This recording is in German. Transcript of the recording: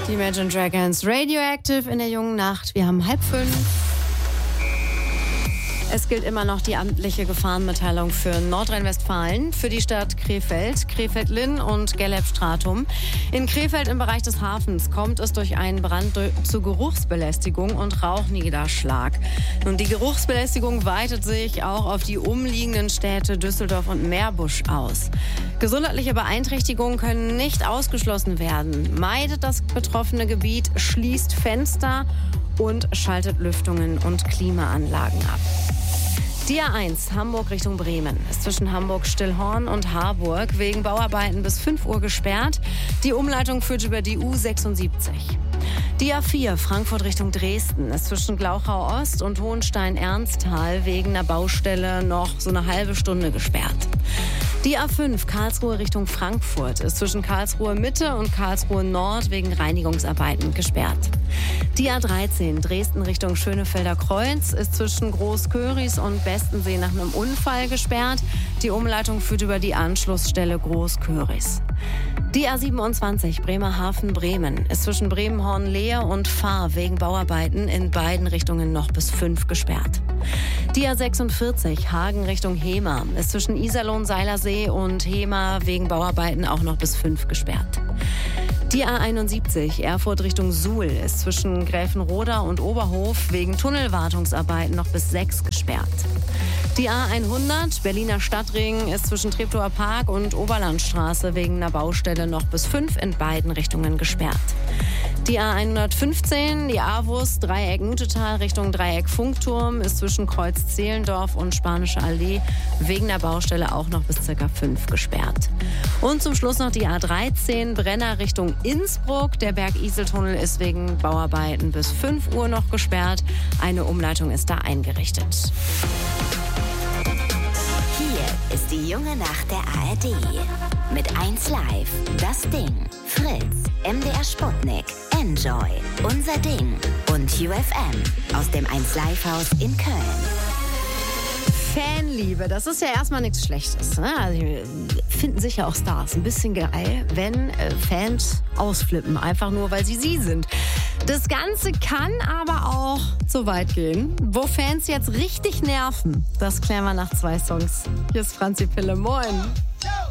Die Imagine Dragons Radioactive in der jungen Nacht. Wir haben 4:30. Es gilt immer noch die amtliche Gefahrenmitteilung für Nordrhein-Westfalen, für die Stadt Krefeld, Krefeld-Linn und Gelleb-Stratum. In Krefeld im Bereich des Hafens kommt es durch einen Brand zu Geruchsbelästigung und Rauchniederschlag. Nun, die Geruchsbelästigung weitet sich auch auf die umliegenden Städte Düsseldorf und Meerbusch aus. Gesundheitliche Beeinträchtigungen können nicht ausgeschlossen werden. Meidet das betroffene Gebiet, schließt Fenster und schaltet Lüftungen und Klimaanlagen ab. Die A1 Hamburg Richtung Bremen ist zwischen Hamburg-Stillhorn und Harburg wegen Bauarbeiten bis 5 Uhr gesperrt. Die Umleitung führt über die U76. Die A4 Frankfurt Richtung Dresden ist zwischen Glauchau Ost und Hohenstein-Ernsthal wegen einer Baustelle noch so eine halbe Stunde gesperrt. Die A5 Karlsruhe Richtung Frankfurt ist zwischen Karlsruhe Mitte und Karlsruhe Nord wegen Reinigungsarbeiten gesperrt. Die A13 Dresden Richtung Schönefelder Kreuz ist zwischen Großköris und Bestensee nach einem Unfall gesperrt. Die Umleitung führt über die Anschlussstelle Großköris. Die A27 Bremerhaven-Bremen ist zwischen Bremen-Hornlehe und Fahr wegen Bauarbeiten in beiden Richtungen noch bis 5 gesperrt. Die A46 Hagen Richtung Hemer ist zwischen Iserlohn-Seilersee und Hemer wegen Bauarbeiten auch noch bis 5 gesperrt. Die A71 Erfurt Richtung Suhl ist zwischen Gräfenroda und Oberhof wegen Tunnelwartungsarbeiten noch bis 6 gesperrt. Die A100 Berliner Stadtring ist zwischen Treptower Park und Oberlandstraße wegen einer Baustelle noch bis 5 in beiden Richtungen gesperrt. Die A115, die AWUS Dreieck Nutetal Richtung Dreieck Funkturm ist zwischen Kreuz Zehlendorf und Spanische Allee wegen der Baustelle auch noch bis ca. 5 gesperrt. Und zum Schluss noch die A13 Brenner Richtung Innsbruck. Der Berg-Isel-Tunnel ist wegen Bauarbeiten bis 5 Uhr noch gesperrt. Eine Umleitung ist da eingerichtet. Hier ist die junge Nacht der ARD. Mit 1 Live, das Ding, Fritz, MDR Sputnik, Enjoy, Unser Ding und UFM aus dem 1 Live Haus in Köln. Fanliebe, das ist ja erstmal nichts Schlechtes. Ne? Also, finden sich ja auch Stars ein bisschen geil, wenn Fans ausflippen, einfach nur, weil sie sind. Das Ganze kann aber auch so weit gehen, wo Fans jetzt richtig nerven. Das klären wir nach 2 Songs. Hier ist Franzi Pille, moin.